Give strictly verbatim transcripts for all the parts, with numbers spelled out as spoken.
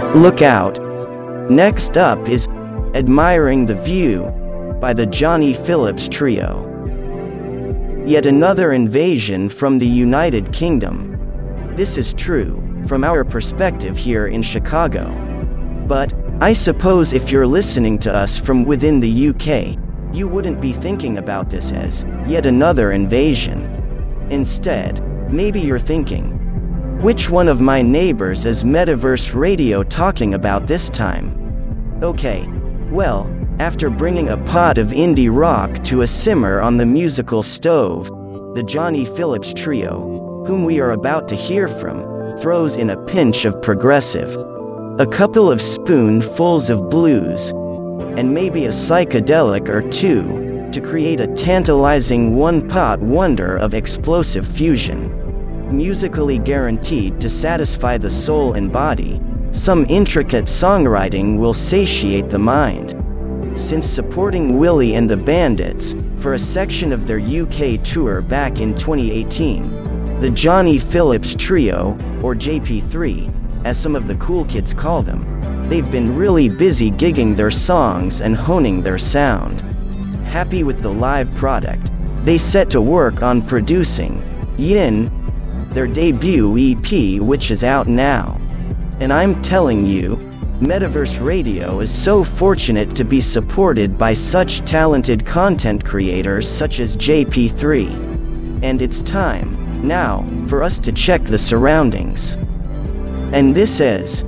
Look out! Next up is Admiring the View by the Johnny Phillips Trio. Yet another invasion from the United Kingdom. This is true, from our perspective here in Chicago. But, I suppose if you're listening to us from within the U K, you wouldn't be thinking about this as yet another invasion. Instead, maybe you're thinking, which one of my neighbors is Metaverse Radio talking about this time? Okay, well, after bringing a pot of indie rock to a simmer on the musical stove, the Johnny Phillips Trio, whom we are about to hear from, throws in a pinch of progressive, a couple of spoonfuls of blues, and maybe a psychedelic or two, to create a tantalizing one-pot wonder of explosive fusion. Musically guaranteed to satisfy the soul and body, some intricate songwriting will satiate the mind. Since supporting Willie and the Bandits for a section of their U K tour back in twenty eighteen, the Johnny Phillips Trio, or J P three, as some of the cool kids call them, they've been really busy gigging their songs and honing their sound. Happy with the live product, they set to work on producing Yin, their debut E P, which is out now. And I'm telling you, Metaverse Radio is so fortunate to be supported by such talented content creators such as J P three. And it's time, now, for us to check the surroundings. And this is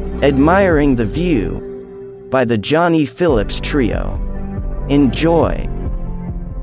Admiring the View by the Johnny Phillips Trio. Enjoy.